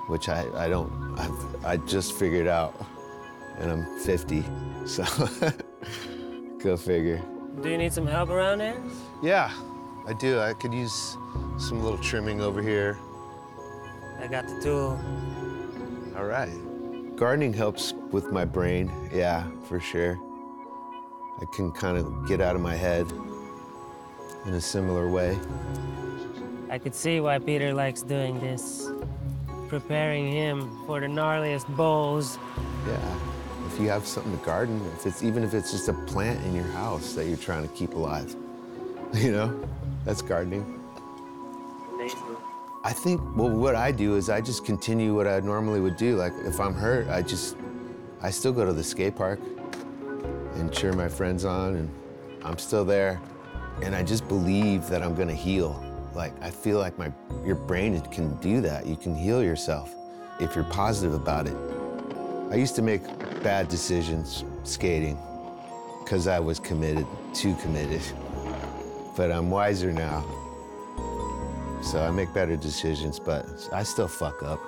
which I just figured out, and I'm 50, so go figure. Do you need some help around here? Yeah, I do. I could use some little trimming over here. I got the tool. All right. Gardening helps with my brain, yeah, for sure. I can kind of get out of my head in a similar way. I could see why Peter likes doing this. Preparing him for the gnarliest bowls. Yeah, if you have something to garden, even if it's just a plant in your house that you're trying to keep alive, you know, that's gardening. Amazing. I think, well, what I do is I just continue what I normally would do. Like, if I'm hurt, I still go to the skate park and cheer my friends on, and I'm still there. And I just believe that I'm gonna heal. Like, I feel like your brain can do that. You can heal yourself if you're positive about it. I used to make bad decisions skating because I was too committed. But I'm wiser now. So I make better decisions, but I still fuck up.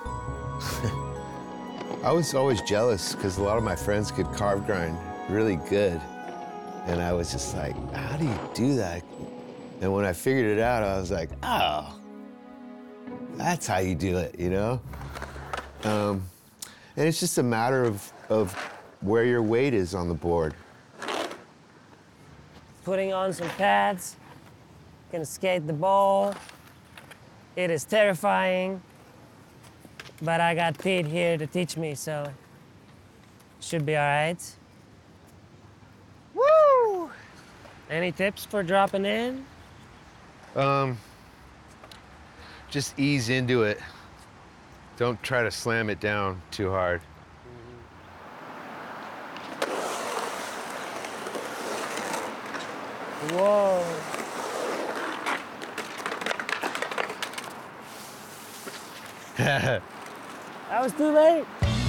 I was always jealous because a lot of my friends could carve grind really good. And I was just like, how do you do that? And when I figured it out, I was like, oh, that's how you do it, you know? And it's just a matter of where your weight is on the board. Putting on some pads, gonna skate the bowl. It is terrifying, but I got Pete here to teach me, so should be all right. Woo! Any tips for dropping in? Just ease into it. Don't try to slam it down too hard. Whoa. That was too late.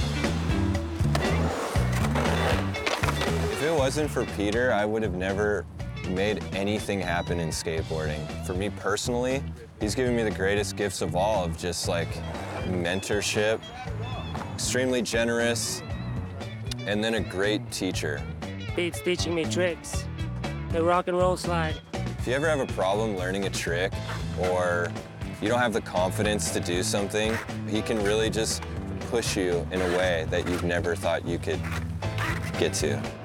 If it wasn't for Peter, I would have never made anything happen in skateboarding. For me personally, he's given me the greatest gifts of all, of just like mentorship, extremely generous, and then a great teacher. Pete's teaching me tricks. The rock and roll slide. If you ever have a problem learning a trick, or you don't have the confidence to do something, he can really just push you in a way that you've never thought you could get to.